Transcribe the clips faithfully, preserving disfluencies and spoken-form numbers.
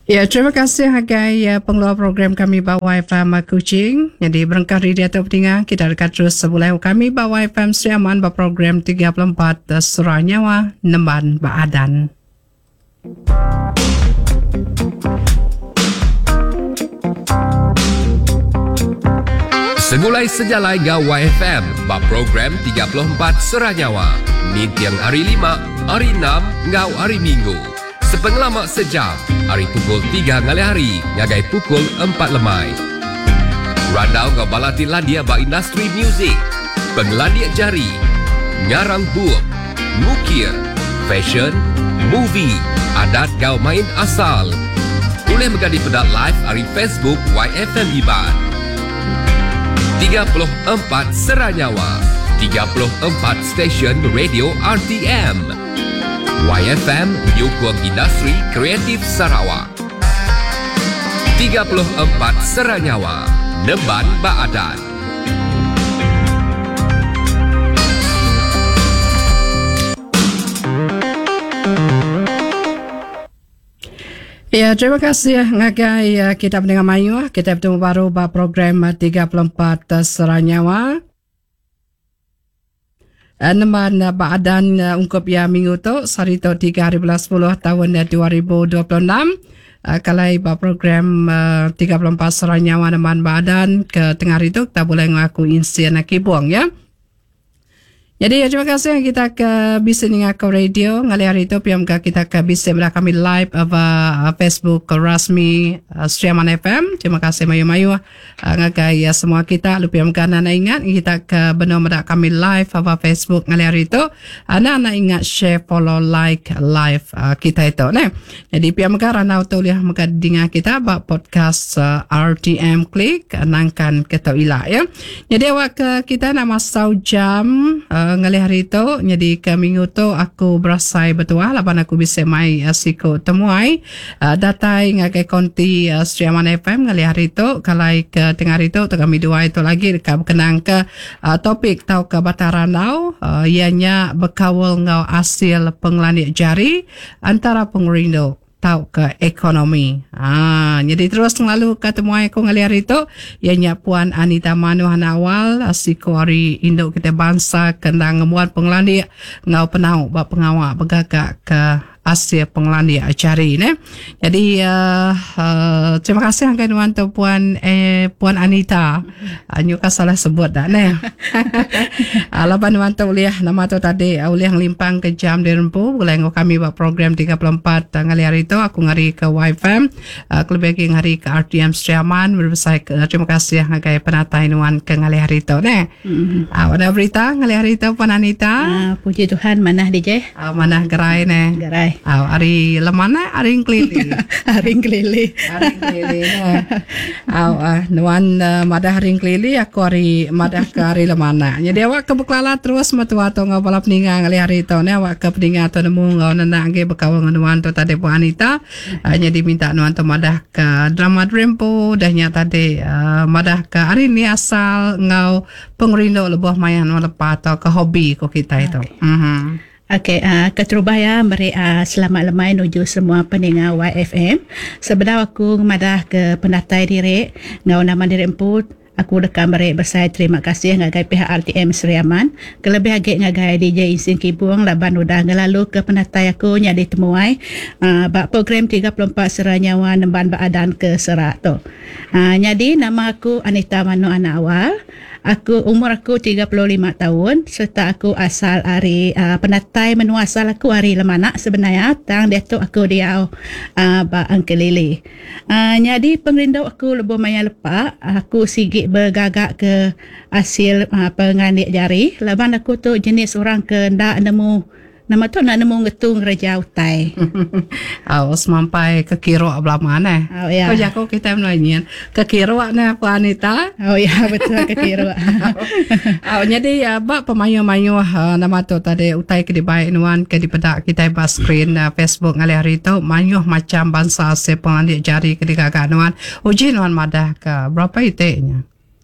Ya, terima kasih Hagai ya, pengeluar program kami Bawai F M Kuching. Jadi berengkah di atau pendengar, kita dekat terus sebelah kami Bawai F M Seriaman berprogram tiga puluh empat Suranyawa Nemban Baadan. Segulai sejalai Gawai F M berprogram tiga puluh empat Suranyawa. Ni tiang hari lima, hari enam, ngau hari minggu. Sepengalamak sejam, hari pukul tiga ngali hari, ngagai pukul empat lemai. Radau ngau balati ladia ba industri muzik, pengladia jari, ngarang buuk, ngukir, fashion, movie, adat ngau main asal. Boleh menjadi pedat live hari Facebook Y F M Iban. tiga puluh empat Seranyawa, tiga puluh empat stesen radio R T M. Y F M menyokong industri kreatif Sarawak. tiga puluh empat Seranyawa, Nemban Baadan. Ya, terima kasih ngagai ya, kita pendengar mayu. Kita bertemu baru ba program tiga puluh empat Seranyawa. Nemban Baadan ungkup ya minggu tu sarito tiga hari belas sepuluh tahun dua ribu dua puluh enam. Kalai ba program tiga puluh empat Seranyawa Nemban Baadan ke tengah itu kita boleh ngaku insiden kibuang ya. Jadi ya, terima kasih kita ke bisa dengar ke radio ngali hari itu piam kita ke bisa berada kami live apa Facebook rasmi uh, Seriaman F M. Terima kasih mayu-mayu uh, ngagai ya semua kita lupa piam kan anak ingat kita ke benar berada kami live apa Facebook ngali hari itu. Anak-anak ingat share, follow, like live uh, kita itu. Nah, jadi piam kan ranau tu lihat muka dengar kita ba podcast uh, R T M klik nangkan kita ilah ya. Jadi awak ke kita nama sau jam uh, ngali hari itu, jadi ke minggu tu aku berasai betul lapan aku bisa mai asiko temuai uh, datai ngagai konti uh, Seriaman F M ngali hari itu kalai ke tengah hari itu tu kami dua itu lagi ke kenang ke uh, topik tau ke bataranau uh, ianya bekawal ngau hasil pengelandik jari antara pengurindo tau ke ekonomi. Ah, jadi terus selalu ketemu aku ngali hari itu ianya Puan Anita Manuhan awal asiko hari induk kita bangsa kendang ngemuat pengelandik ngau penau bak pengawak begagak ke Asia pengelandik cari ne. Jadi uh, uh, terima kasih angkai nuan tu Puan eh, Puan Anita. Anyu uh, salah sebut dah ne. Alapan nuan tu uliah nama tu tadi uliah ngelimpang ke jam di rempu boleh ngau kami buat program tiga puluh empat ngali hari itu aku ngari ke Y F M uh, kelebih ngari ke R T M Seriaman berbesar uh, terima kasih angkai penatai nuan ke ngali hari itu ne. Mm-hmm. Uh, ada berita ngali hari itu Puan Anita. Uh, puji Tuhan manah D J. Uh, manah gerai ne. Gerai. Aw, hari lemana, hari kelili. Hari kelili. Hari kelili. Aw, uh, nuan uh, madah hari kelili, aku hari madah ke hari lemana. Jadi awak ke beklala terus matua tu ngau balap ningang ngali hari tu ne awak ke peningat tu nemu ngau nenang ge bekawang nuan tu tadi Bu Anita. Uh, jadi minta nuan tu madah ke drama Rempo dahnya tadi uh, madah ke hari ni asal ngau pengurindo lebuh mayan lepas atau ke hobi ko kita itu. Okay. Mhm. Okey, uh, keterubaya beri uh, selamat lemai nuju semua pendengar Y F M. Sebenarnya aku madah ke penatai diri ngau nama diri emput. Aku dekam beri bersai terima kasih ngagai pihak R T M Seriaman. Kelebih agak ngagai D J Insin Kibuang laban udah ngelalu ke penatai aku nyadi temuai uh, bak program tiga puluh empat Seranyawa Nemban Baadan ke Serak tu. Uh, nyadi nama aku Anita Manu anak awal. Aku umur aku tiga puluh lima tahun serta aku asal hari uh, penatai menua asal aku hari Lemanak sebenarnya tang dia tu aku dia uh, ba Angkelili. Uh, jadi pengerindau aku lebih maya lepak aku sigit bergagak ke hasil uh, pengandik jari laban aku tu jenis orang ke ndak nemu nama tu nak nemu ngetung gereja utai. Aw, semampai ke Kiro belah mana? Oh ya. Kau jago kita menanyain ke Kiro na Puan Anita. Oh ya, betul ke Kiro. Aw, jadi ya bak pemayu-mayu uh, nama tu tadi utai ke di baik nuan ke di pedak kita bas screen uh, Facebook ngali hari tu mayuh macam bangsa se pengandik jari ke di gagak nuan. Uji nuan madah ke berapa itenya?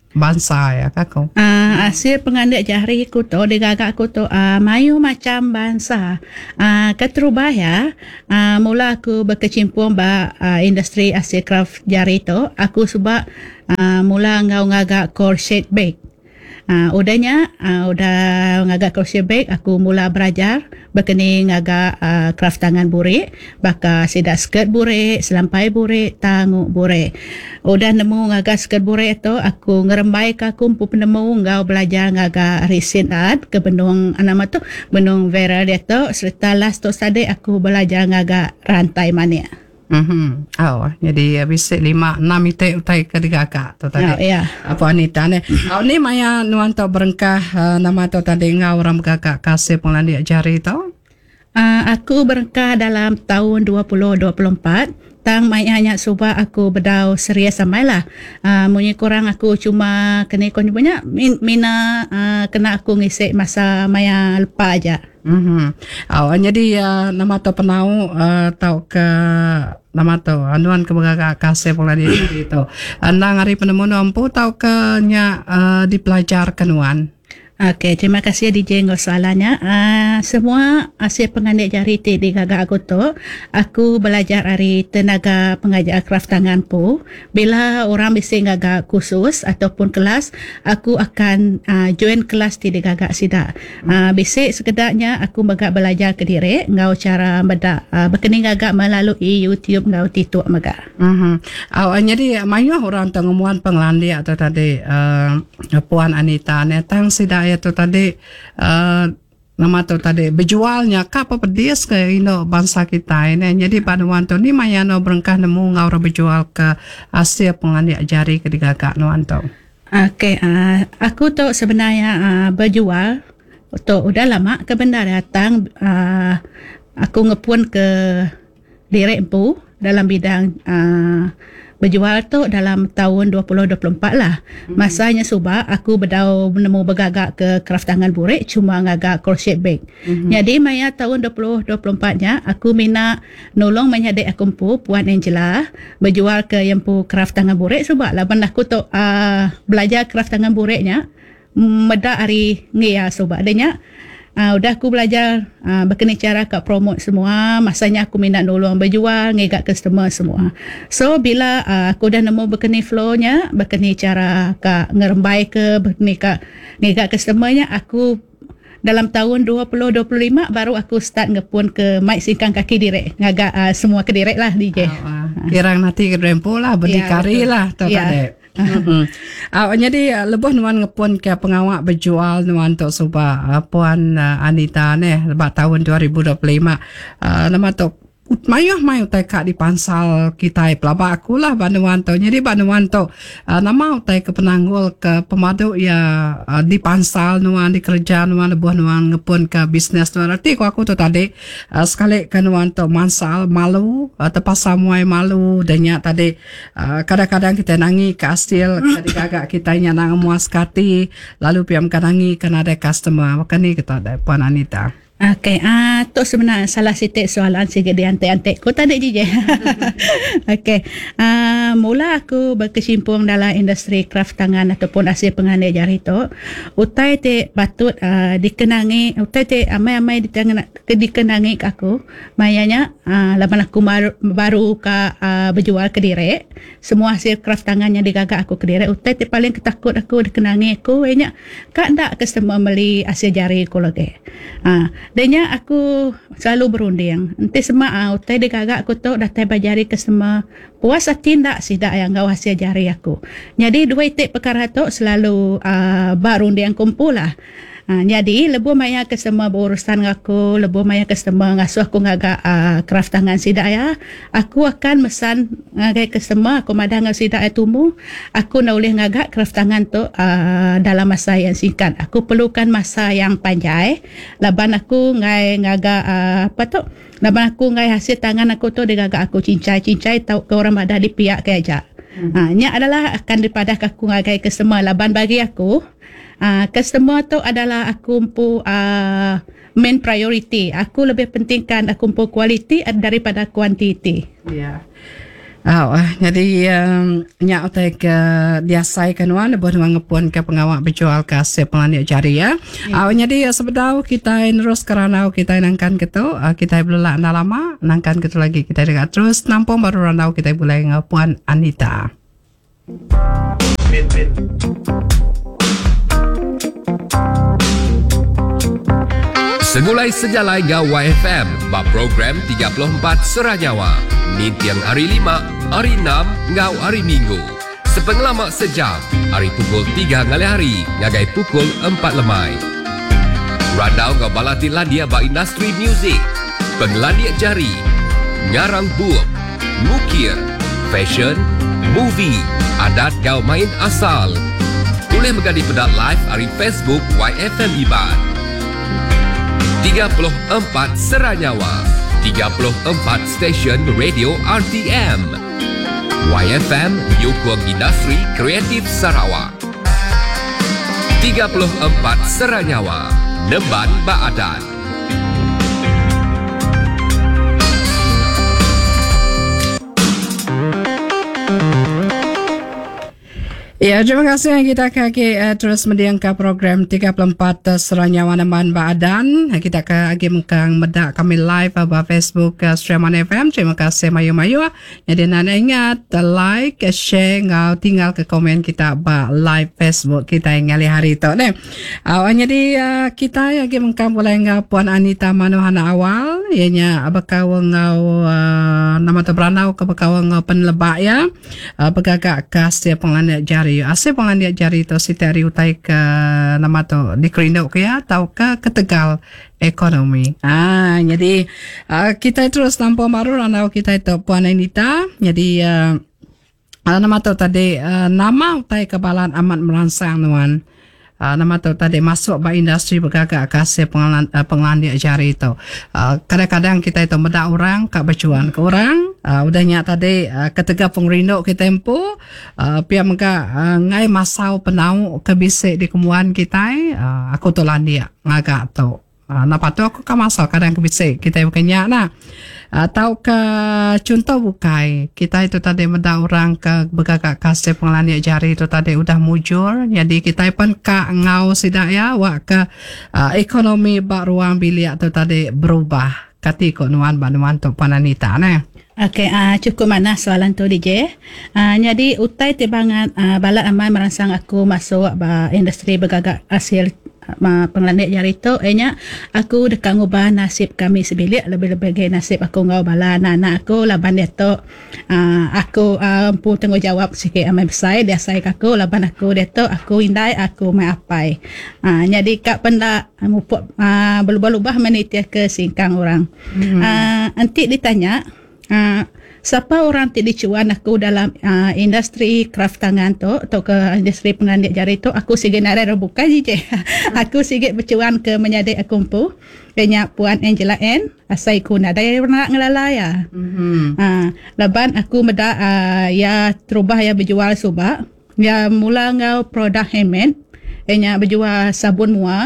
bangsa ya kako. Uh, hasil pengandak jari ku tu, digagak ku tu, uh, mayu macam bangsa. Uh, keterubaya, uh, mula aku berkecimpung ba uh, industri hasil craft jari tu, aku sebab uh, mula ngau ngagak crochet bag. Uh, udahnya, uh, udah ngagak crochet bag, aku mula belajar berkeni ngagak uh, craft tangan burik, baka sidak skirt burik, selampai burik, tanguk burik. Udah nemu ngagak skirt burik tu, aku ngerembai ke aku pun penemu ngau belajar ngagak resin art ke benung nama tu, benung Vera dia tu, serta last tu tadi aku belajar ngagak rantai mania. Mhm. Oh, jadi bisa lima enam itu utai kedigaka tu tadi. Oh, ya. Apa Anita ni? Oh, ni maya nuan tu berengkah uh, nama tu tadi ngau orang kakak kasih penglandi jari tu. Uh, aku berengkah dalam tahun dua ribu dua puluh empat. Tang mai hanya suba aku berdau serius samailah. Uh, munyi kurang aku cuma kena ikon punya min, mina uh, kena aku ngisi masa maya lepas aja. Mhm. Oh, jadi uh, nama tu penau uh, tau ke nama tu anuan ke kakak kasih penglandi jari tu. Andang hari penemu nampu tau ke nya uh, dipelajar kenuan. Okey, terima kasih D J ngos soalannya. Uh, semua hasil pengandik jari ti di gagak aku tu, aku belajar dari tenaga pengajar craft tangan pu. Bila orang bisa gagak khusus ataupun kelas, aku akan uh, join kelas ti di gagak sida. Uh, bisa sekedarnya aku bagak belajar ke diri, ngau cara bedak uh, berkening gagak melalui YouTube ngau tituk maga. Mhm. Oh, jadi mayu orang tu ngumuan penglandi atau tadi uh, Puan Anita ni tang sida itu tadi uh, nama tu tadi berjualnya kapa pedis ke ino bangsa kita ini. Jadi pada wanto ni maya no berengkah nemu ngau berjual ke Asia pengandik jari ke digagak no wanto. Okey, uh, aku tu sebenarnya uh, berjual tu udah lama ke benda datang uh, aku ngepun ke diri empu dalam bidang uh, berjual tu dalam tahun dua ribu dua puluh empat lah. Masanya subah aku berdau menemu bergagak ke craft tangan burik cuma ngagak crochet bag. Mm-hmm. Jadi maya tahun dua ribu dua puluh empat nya aku mina nolong menyadik aku empu Puan Angela berjual ke empu craft tangan burik sebab lah benda aku tu uh, belajar craft tangan buriknya medak hari ngia sebab adanya Uh, udah aku belajar uh, berkena cara kat promote semua. Masanya aku minat nolong berjual, ngegak customer semua. So bila uh, aku dah nemu berkena flow-nya, berkena cara kat ngerembai ke, berkena kat ngegak customer-nya, aku dalam tahun dua ribu dua puluh lima baru aku start ngepun ke mic singkang kaki direct. Ngagak uh, semua ke direct lah D J. Oh, uh, kirang nanti ke rempo lah, berdikari ya, lah tu ya. tadi. Mm-hmm. Uh, jadi uh, lebih nuan ngepun ke pengawak berjual nuan tu suba uh, Puan uh, Anita ni lepas tahun dua ribu dua puluh lima uh, nama tu mayu mayu tai kak di pansal kita pelaba aku lah banuan tu. Jadi banuan tu uh, nama tai ke penanggul ke pemadu ya uh, di pansal nuan di kerja nuan lebuh nuan ngepun ke bisnes nuan. Arti ku aku tu tadi uh, sekali ke nuan tu mansal malu uh, terpaksa muai malu dan tadi uh, kadang-kadang kita nangi ke hasil ketika agak kita nang muas kati lalu piam kanangi kena ada customer. Maka ni kita ada Puan Anita. Okey, ah tu sebenarnya salah sitik soalan sikit di antek-antek. Kau tak ada D J. Okey. Ah mula aku berkecimpung dalam industri craft tangan ataupun hasil pengandik jari tu, utai te patut uh, dikenangi, utai te amai-amai dikenangi ke aku. Mayanya uh, laban aku baru, baru ka uh, berjual ke diri, semua hasil craft tangannya digagak aku ke diri. Utai te paling ketakut aku dikenangi aku, banyak kak ndak customer beli hasil jari aku lagi. Ah Danya aku selalu berunding. Nanti semua ah, utai dia gagak aku tu datai bajari ke semua. Puas hati tak sidak yang gau hasil jari aku. Jadi dua itik perkara tu selalu uh, berunding kumpul lah. Ha, jadi lebu maya ke semua berurusan aku, lebu maya ke semua ngasuh aku ngagak uh, craft tangan sidak ya. Aku akan mesan ngagak ke semua aku madah ngau sidak ya tumu. Aku nak boleh ngagak craft tangan tu uh, dalam masa yang singkat. Aku perlukan masa yang panjang. Laban aku ngai ngagak uh, apa tu? Laban aku ngai hasil tangan aku tu dia gagak aku cincai-cincai tahu ke orang madah di pihak ke aja. Hmm. Ha, nya adalah akan daripada aku ngagak ke semua laban bagi aku. Uh, customer tu adalah aku umpu uh, main priority. Aku lebih pentingkan aku umpu quality daripada quantity. Ya. Oh, uh, jadi um, nyak otai ke diasai ke nuan lebih nuan ngepun ke pengawak berjual ke hasil pengandik jari ya. Yeah. Uh, jadi uh, sebedau kita terus kerana kita nangkan gitu, uh, kita belak anda lama nangkan gitu lagi kita dekat terus nampung baru ranau kita boleh ngapuan Anita. Semulai sejalai ga Y F M, ba program tiga puluh empat Seranyawa. Ni tiang hari lima, hari enam, ngau hari minggu. Sepengelama sejam, hari pukul tiga ngali hari, ngagai pukul empat lemai. Radau ngau balati landia ba industri muzik, penglandia jari, ngarang buuk, mukir, fashion, movie, adat ngau main asal. Boleh menjadi pedat live hari Facebook Y F M Iban. tiga puluh empat Seranyawa, tiga puluh empat stesen radio R T M. Y F M menyokong industri kreatif Sarawak. tiga puluh empat Seranyawa, Nemban Baadan. Ya, terima kasih kita kaki uh, terus mendiangkan program tiga puluh empat uh, Seranyawa Neman Baadan. Kita kaki mengkang medak kami live uh, ba Facebook uh, Streaman F M. Terima kasih mayu-mayu. Jadi nana ingat uh, like, uh, share, ngau tinggal ke komen kita ba live Facebook kita yang ngali hari itu. Ne. Uh, jadi uh, kita lagi mengkang boleh ngau Puan Anita Manohana awal. Ianya abakaw ngau uh, nama tu beranau ke abakaw ngau penlebak ya. Uh, Begagak kasih pengandak jari. Asyik pengandiat jari itu si teri utai ke nama tu di Kerindok ya atau ke ke Tegal ekonomi. Ah, jadi uh, kita terus nampak baru ranau kita itu Puan Anita. Jadi uh, nama tu tadi uh, nama utai kebalan amat merangsang nuan. Uh, nama tu tadi masuk ba industri bergagak kasih pengelan, uh, pengelandia jari itu. Uh, kadang-kadang kita itu medak orang kak bercuan ke orang. Uh, udahnya tadi uh, ketika pengrindok kita empu uh, pihak mereka uh, ngai masau penau kebisik di kemuan kita uh, aku tu landia ngagak tu. Uh, napa tu aku kan masau kadang kebisik kita bukannya nah. Atau ke contoh bukai kita itu tadi meda orang ke bergagak kasih pengelandia jari itu tadi udah mujur jadi kita pun ka ngau sidak ya wak ke uh, ekonomi bak ruang bilik itu tadi berubah katiko nuan banuan tu Puan Anita ne. Okey, uh, cukup mana soalan tu D J. Uh, jadi utai tibangan uh, bala amai merangsang aku masuk ba industri bergagak hasil uh, pengelandik jari tu enya aku dekat ngubah nasib kami sebilik lebih-lebih gay nasib aku ngau bala anak-anak aku laban dia tu uh, aku uh, pun tanggungjawab sikit amai besar dia sai aku laban aku dia tu aku indai aku mai apai. Uh, jadi kak penda mupuk uh, berubah-ubah menitia ke singkang orang. Hmm. Uh, nanti ditanya Uh, siapa orang tidak dicuan aku dalam uh, industri craft tangan tu atau ke industri pengandik jari tu aku sikit nak ada buka je aku sikit bercuan ke menjadi akumpu kenya Puan Angela N asai ku nak ada nak ngelala ya mm-hmm. uh, laban aku meda uh, ya terubah ya berjual subak ya mula ngau produk handmade kenya berjual sabun mua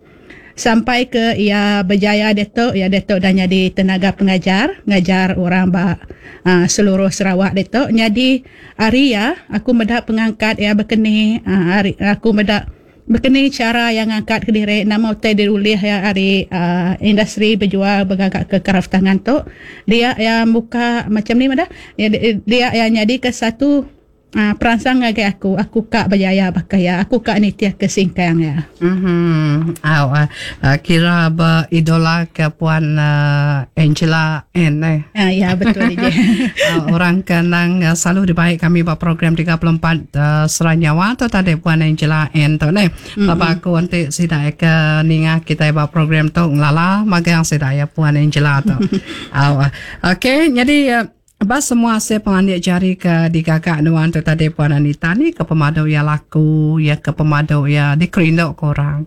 sampai ke ia berjaya Datuk, ya Datuk dah jadi tenaga pengajar, ngajar orang ba uh, seluruh Sarawak Datuk. Jadi hari ya aku mendak pengangkat ya berkeni uh, hari aku mendak berkeni cara yang angkat ke diri nama utai dirulih ya hari uh, industri berjual bergagak ke craft tangan tu. Dia yang buka macam ni dah. Ya, dia yang jadi ke satu Uh, perangsang ngagi aku aku kak berjaya pakai ya aku kak nitia kesingkang ya mhm aw uh, uh, kira ba idola ke Puan uh, Angela N eh uh, ya betul je uh, orang kenang uh, selalu dibaik kami ba program tiga puluh empat uh, Seranyawa tu tadi Puan Angela N tu ne mm-hmm. bapa aku nanti sidai ke ninga kita ba program tu nglala magang sidai Puan Angela tu aw uh, okey jadi uh, Abah semua saya pengandik jari ke digagak nuan tu tadi Puan Anita ni ke pemadau ya laku ya ke pemadau ya di Kerindok korang.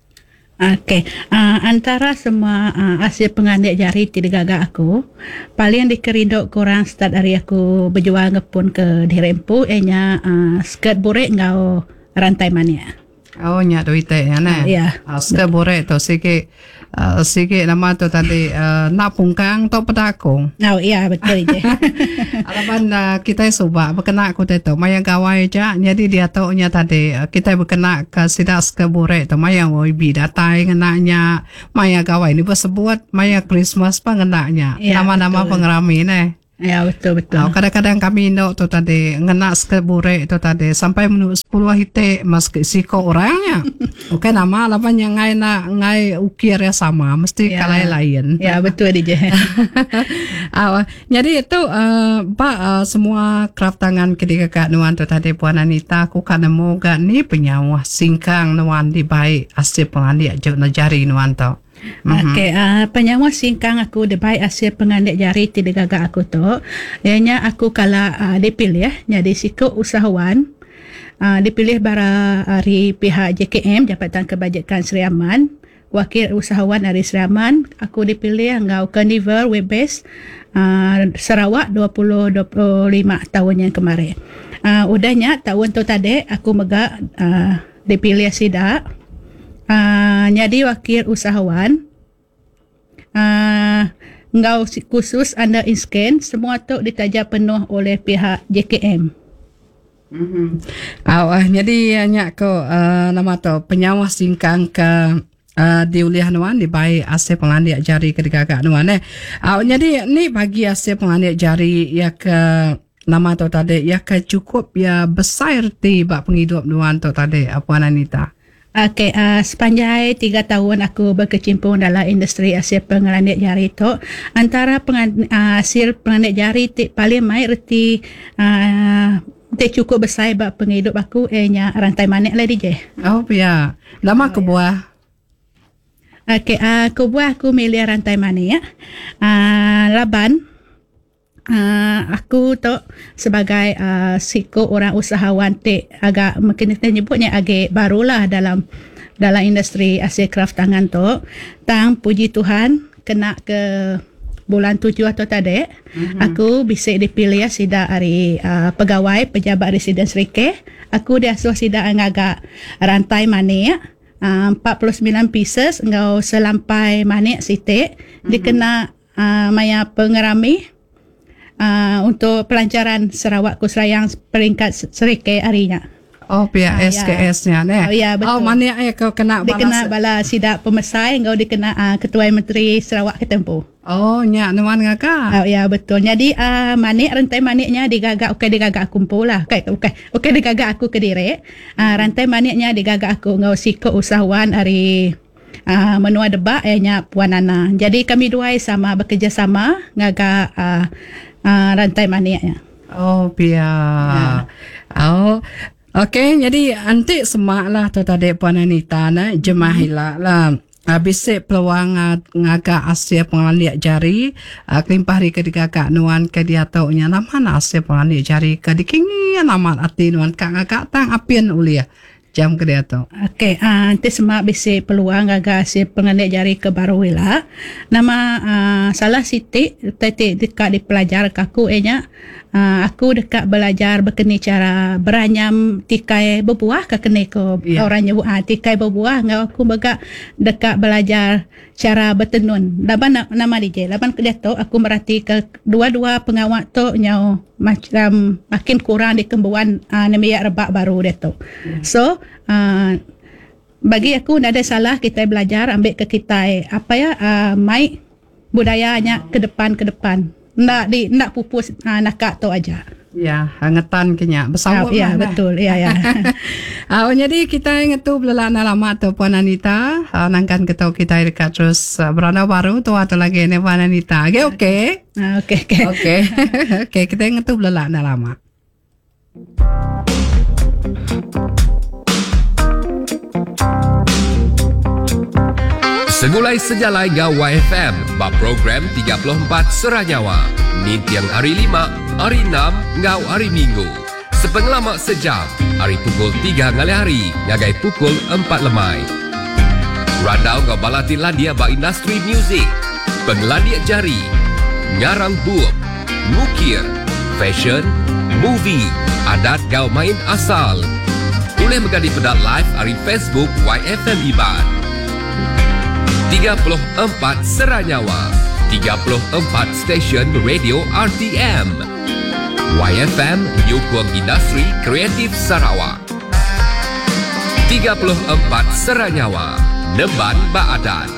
Okey, uh, antara semua uh, hasil pengandik jari ti digagak aku, paling di Kerindok korang start dari aku berjual ngepun ke Dirempu enya uh, skirt burek ngau rantai mania. Oh, nyak duite ya nah. Ya. Uh, Suka bore tu sikit uh, sikit nama tu tadi uh, nak pungkang tu pedakung. Oh, ya betul je. Alapan uh, kita suba berkena aku tu maya gawai je jadi dia tu nya tadi uh, kita berkena ke sidak suka bore tu maya woi bi datai ngenaknya maya gawai ni bersebut maya Christmas pa ngenaknya Ya, nama-nama betul. pengerami ni. Ya betul betul. Oh, kadang-kadang kami nak tu tadi ngenak sekebure tu tadi sampai menurut sepuluh hite mas siko orangnya. Okey nama lapan yang ngai nak ngai ukir ya sama mesti Ya. kalai lain. Ya betul je. Ah, jadi itu uh, pak uh, semua kraft tangan ketika Kak Nuan tu tadi Puan Anita aku kan nemu gak ni penyawa singkang Nuan di baik asyik pengandik je jari Nuan tu. Mm-hmm. Okey, uh, penyawa singkang aku di baik hasil pengandik jari tidak gagak aku tu. Ianya aku kala uh, dipilih jadi sikap usahawan uh, dipilih bara dari pihak J K M Jabatan Kebajikan Seri Aman, wakil usahawan dari Seri Aman, aku dipilih ngau Carnival Webes uh, Sarawak dua ribu dua puluh lima tahun yang kemarin. Uh, udahnya tahun tu tadi aku megak uh, dipilih sidak Uh, jadi wakil usahawan uh, ngau khusus under inscan semua tu ditaja penuh oleh pihak J K M. Mm-hmm. Ah, jadi nyak ko uh, nama tu penyawa singkang ke uh, diuliah Nuan di baik asyik pengandik jari ketika Kak Nuan eh. Ah, jadi ni bagi asyik pengandik jari ya ke nama tu tadi ya ke cukup ya besar ti bak penghidup Nuan tu tadi Puan Anita. Okey, uh, sepanjang tiga tahun aku berkecimpung dalam industri hasil pengandik jari tu, antara pengan, uh, hasil pengandik jari ti paling mai reti uh, ti cukup besar bak penghidup aku ianya rantai manik lah je. Oh ya, nama oh, kebuah. Okey, uh, kebuah aku milih rantai manik ya. Uh, laban Uh, aku tu sebagai uh, siko orang usahawan te agak mungkin kita nyebutnya agak barulah dalam dalam industri hasil kraft tangan tu. Tang puji Tuhan kena ke bulan tujuh atau tadi mm-hmm. aku bisa dipilih sida hari uh, pegawai pejabat residen Serikeh. Aku diasuh sida ngagak rantai manik uh, empat puluh sembilan pieces engau selampai manik sitik mm-hmm. dikena uh, maya pengerami Uh, untuk pelancaran Sarawak Kusrayang peringkat Serikeh harinya. Oh, pihak Ah, S K S-nya ni. Oh, ya, betul. Oh, mana eh kau kena Dia kena bala sidak pemesai, engkau dikena uh, Ketua Menteri Sarawak Ketempu. Oh, nyak Nuan ngakak. Oh, ya, betul. Jadi uh, manik rantai maniknya digagak, okey digagak aku kumpul lah. Okey, okey. Okey digagak aku Kediri. Uh, rantai maniknya digagak aku engkau siko usahawan hari Uh, menua debak ianya Puan Ana. Jadi kami dua sama bekerjasama ngagak uh, uh, rantai maniknya. Oh, pihak. Ya. Oh, okey. Jadi antik semak lah tu tadi Puan Anita na jemahilah lah. Habis peluang uh, ngagak Asia pengandik jari uh, kelimpah hari ketika Kak Nuan ke dia taunya nama na Asia pengandik jari ke dikingi nama ati Nuan Kak ngagak tang apian ulia. Jam ke dia tu. Okey, uh, nanti semua bisa peluang agak hasil pengandik jari ke Baruwila. Nama uh, salah sitik tadi dekat di pelajar kaku enya uh, aku dekat belajar berkeni cara beranyam tikai berbuah ke kene ke yeah. orang nyebut ah tikai berbuah ngau aku begak dekat belajar cara bertenun. Laban nama dia. Laban ke dia tu aku merhati ke dua-dua pengawat tu nyau macam makin kurang di kembuan uh, nemiak rebak baru dia tu. Yeah. So uh, bagi aku tidak ada salah kita belajar ambil ke kita apa ya uh, mai budayanya ke depan ke depan. Ndak di ndak pupus uh, nakak tu aja. Ya, hangetan kenya bersawat ya, ya lah. Betul. Ya ya. Ah, uh, jadi kita ingat tu belakang lama tu Puan Anita, uh, nangkan ketau kita dekat terus uh, beranda baru tu atau lagi ni Puan Anita. Okey okey. Ah, okey okey. Okey. Okey, kita ingat tu belakang lama. Segulai sejalai Gawai F M, bak program tiga puluh empat Seranyawa. Ni tiang hari lima, hari enam, ngau hari minggu. Sepengelamak sejam, hari pukul tiga ngali hari, ngagai pukul empat lemai. Radau ngau balati landia ba industri muzik, penglandia jari, ngarang buuk, ngukir, fashion, movie, adat ngau main asal, Boleh menggadi pedak live dari Facebook Y F M Iban. tiga puluh empat Seranyawa, tiga puluh empat stesen radio R T M. Y F M menyokong industri kreatif Sarawak. tiga puluh empat Seranyawa, Neban Baadan.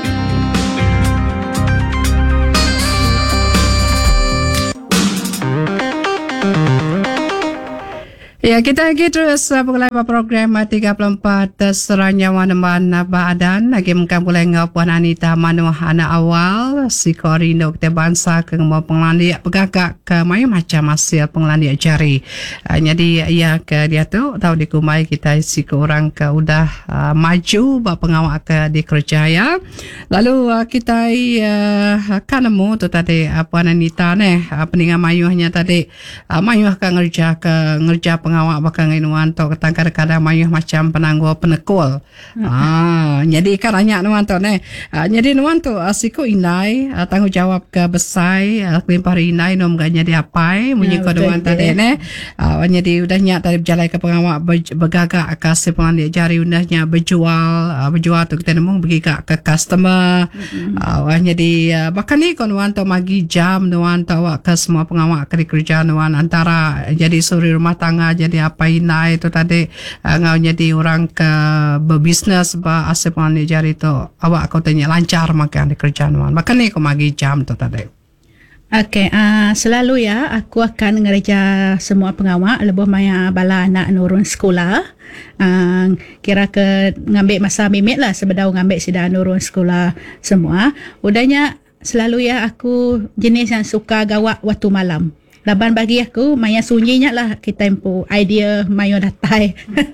Ya, kita lagi terus uh, mulai program uh, tiga puluh empat uh, Seranyawa Neban Baadan. Lagi mungkin boleh Puan Anita Manu anak awal si Korino kita bangsa ke mau pengelandia pegagak ke mayu macam hasil pengelandia jari. Uh, jadi ya ke dia tu tahu dikumai kita si ke orang ke udah uh, maju bah pengawal ke di kerjaya. Lalu uh, kita uh, kan nemu tu tadi uh, Puan Anita ni uh, peningan mayuhnya tadi uh, mayuh ke ngerja ke ngerja pengawak bakal nginuan tu ketang kadang-kadang mayuh macam penangguh penekul. Hmm. Ah, jadi kan banyak nuan tu ni. Ah, jadi nuan tu uh, siku inai uh, tanggungjawab ke besai uh, kelimpah inai nom ganya dia apai munyi ko nuan tadi ni. Ah, jadi udah nyak tadi berjalan ke pengawak bergagak ke si pengandia jari undahnya berjual uh, berjual tu kita nemu bergigak ke customer. Hmm. Ah, jadi uh, bahkan ni ko nuan tu magi jam nuan tu awak ke semua pengawak ke kerja nuan antara jadi suri rumah tangga jadi apa inai itu tadi uh, ngau jadi orang ke berbisnes ba asep ni jari tu awak kau tanya lancar makan di kerjaan wan makan ni kau magi jam tu tadi. Okey, uh, selalu ya aku akan ngerja semua pengawak lebih maya bala anak nurun sekolah. Uh, kira ke ngambil masa mimit lah sebedau ngambil sida nurun sekolah semua. Udahnya selalu ya aku jenis yang suka gawak waktu malam. Laban bagi aku maya sunyinya lah kita empu idea mayo datai.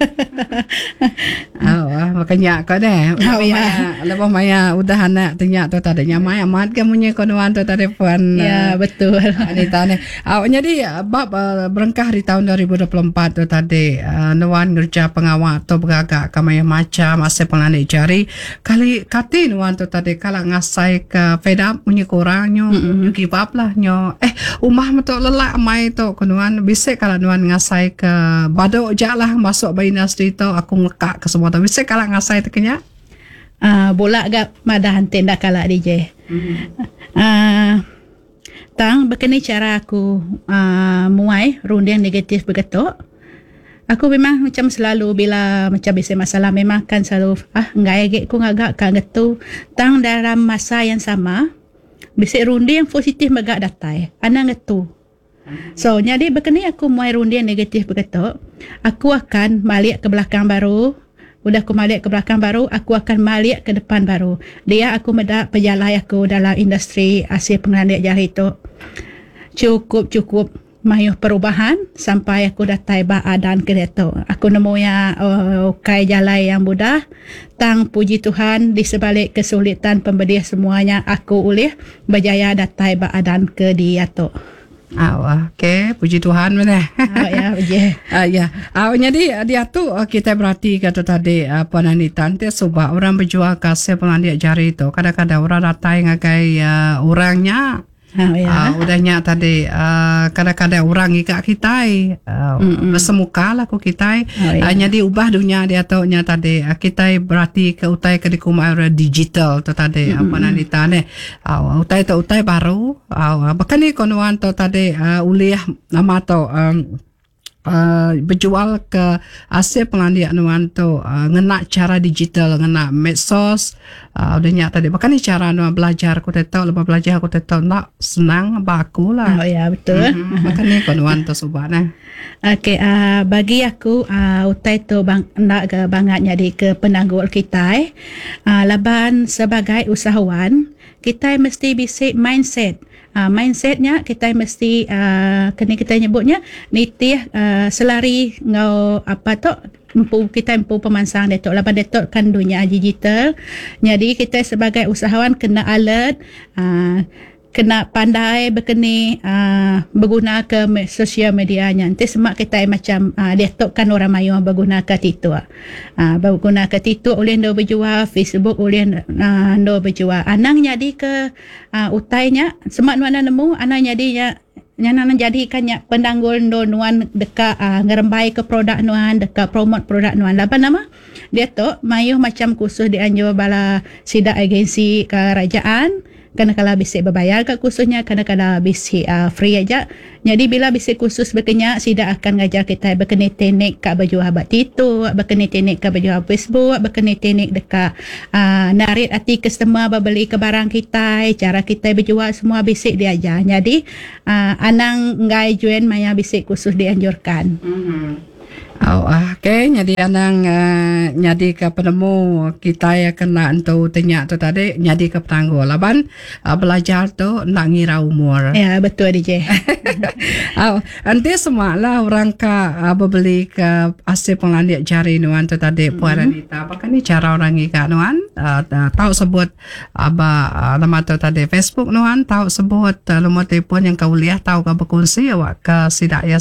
Oh, makanya kau deh. Oh, ya. Lepas maya udah anak tanya tu tadinya maya amat kamunya konuan tu tadi puan. Ya, betul. Anita ni. Ah, jadi bab uh, berengkah di tahun dua ribu dua puluh empat tu tadi uh, nuan kerja pengawal tu beragak kamaya macam asal pengandik jari kali kati nuan tu tadi kalau ngasai ke fed up punya kurangnya mm-hmm. give up lah nyo eh umah betul lelak mai tu konuan bisik kalau nuan ngasai ke badok jak lah masuk bayi industri tu aku ngekak ke semua tu bisik kalau ngasai tu kenya uh, bola gak madah tenda kala D J mm-hmm. uh, tang begini cara aku uh, muai rundian negatif begitu. Aku memang macam selalu bila macam bisa masalah memang kan selalu ah ngai aku ngagak kan gitu. Tang dalam masa yang sama bisa rundi yang positif megak datai. Ana gitu. So jadi begini aku muai rundi yang negatif begitu. Aku akan balik ke belakang baru. Udah aku balik ke belakang baru, aku akan balik ke depan baru. Dia aku medak pejalan aku dalam industri hasil pengelandik jari itu. Cukup-cukup mayuh perubahan sampai aku datai baadan ke deto. Aku nemu ya uh, kai jalan yang mudah. Tang puji Tuhan di sebalik kesulitan pembediah semuanya aku ulih berjaya datai baadan ke dia tu. Ah, okey, puji Tuhan mana. Oh ya, puji. Ah ya. Ah jadi dia tu kita berarti kata tadi apa nani tante sebab orang berjual kasih pengandik jari itu kadang-kadang orang datai ngagai uh, orangnya. Oh, ya. Uh, udahnya tadi uh, kadang-kadang orang ikak kita uh, bersemuka lah ku kita oh, ya. uh, jadi ubah dunia dia tu nya tadi uh, kita berarti ke utai ke dikumai digital tu tadi mm-hmm. apa nanti tane uh, utai tu utai baru uh, bahkan ni konuan tu tadi uh, uliah nama tu um, Uh, berjual ke hasil pengandian nuan tu uh, ngena cara digital ngena medsos uh, udahnya tadi bahkan ni cara nuan belajar aku tahu lepas belajar aku tahu nak senang baku lah oh ya betul mm-hmm. bahkan ni nuan tu subhanah. Okey, uh, bagi aku uh, utai tu bang nak ke bangat jadi ke penanggul kita uh, laban sebagai usahawan kita mesti bisa mindset. Uh, mindsetnya kita mesti uh, kena kita nyebutnya nitih uh, selari ngau apa tu empu kita empu pemansang detok laban detok kan dunia digital jadi kita sebagai usahawan kena alert uh, kena pandai berkeni uh, berguna ke sosial medianya nanti semak kita macam uh, detok kan orang mayu berguna ke titu uh, berguna ke titu oleh ndo berjual Facebook oleh uh, ndo berjual anang jadi ke uh, utainya semak mana nemu anang jadi ya Yang nak jadikannya pendanggul nuan dekat uh, ngerembai ke produk nuan, dekat promote produk nuan. Apa nama? Dia tu mayuh macam kursus dianjur bala sidak agensi kerajaan. Kadang-kadang bisik berbayar kat kursusnya, kadang-kadang bisik uh, free aja. Jadi bila bisik kursus berkenyak, sidak akan ngajar kita berkenai teknik kat baju habat titu, berkenai teknik kat baju habat Facebook, berkenai teknik dekat uh, narik hati customer berbeli ke barang kita, cara kita berjual, semua bisik dia ajar. Jadi uh, anang ngai join maya bisik kursus dianjurkan. Mm-hmm. Oh, okay. Jadi anang uh, nyadi ke penemu kita ya kena untuk tanya tu tadi nyadi ke petangguh laban uh, belajar tu nak ngira umur. Ya betul D J. Oh, nanti semua lah orang ka uh, berbeli ke asyik pengandik jari nuan tu tadi mm-hmm. Puan Anita. Apakah ni cara orang ikat nuan? Uh, tahu sebut apa uh, nama tu tadi Facebook nuan, tahu sebut uh, nombor telefon yang kau lihat, tahu kau berkongsi awak ke sidak ya